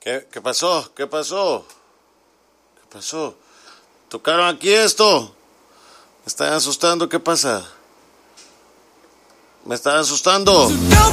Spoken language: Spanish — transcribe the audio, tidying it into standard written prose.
¿Qué pasó? ¿Qué pasó? ¿Qué pasó? ¿Tocaron aquí esto? Me están asustando, ¿qué pasa? Me están asustando.